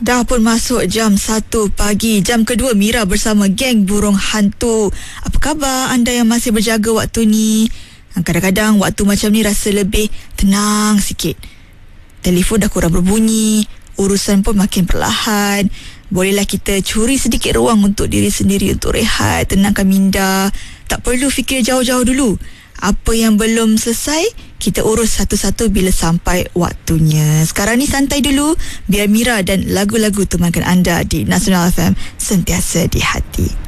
Dah pun masuk jam 1 pagi. Jam kedua Mira bersama geng burung hantu. Apa khabar anda yang masih berjaga waktu ni? Kadang-kadang waktu macam ni rasa lebih tenang sikit. Telefon dah kurang berbunyi, urusan pun makin perlahan. Bolehlah kita curi sedikit ruang untuk diri sendiri, untuk rehat, tenangkan minda. Tak perlu fikir jauh-jauh dulu. Apa yang belum selesai, kita urus satu-satu bila sampai waktunya. Sekarang ni santai dulu, biar Mira dan lagu-lagu temankan anda di Nasional FM sentiasa di hati.